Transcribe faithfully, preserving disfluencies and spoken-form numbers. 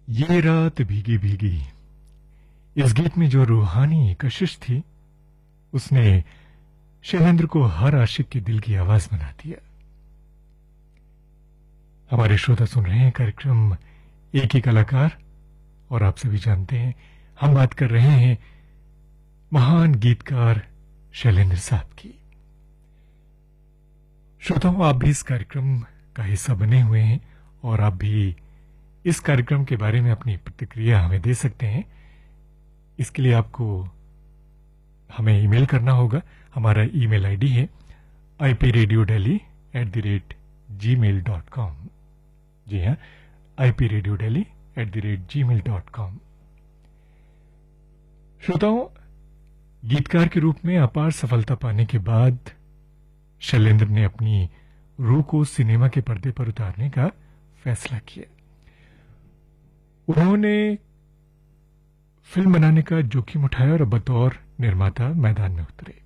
ये रात भीगी भीगी, इस गीत में जो रूहानी कशिश थी उसने शैलेंद्र को हर आशिक के दिल की आवाज बना दिया। हमारे श्रोता सुन रहे हैं कार्यक्रम एक ही कलाकार और आप सभी जानते हैं हम बात कर रहे हैं महान गीतकार शैलेंद्र साहब की। श्रोताओं, आप भी इस कार्यक्रम का हिस्सा बने हुए हैं और आप भी इस कार्यक्रम के बारे में अपनी प्रतिक्रिया हमें दे सकते हैं। इसके लिए आपको हमें ईमेल करना होगा। हमारा ईमेल आईडी है I P radio daily at the rate ji mail dot com. जी हाँ, I P radio daily at the rate ji mail dot com. श्रोताओं, गीतकार के रूप में अपार सफलता पाने के बाद शैलेंद्र ने अपनी रूह को सिनेमा के पर्दे पर उतारने का फैसला किया। उन्होंने फिल्म बनाने का जोखिम उठाया और बतौर निर्माता मैदान में उतरे।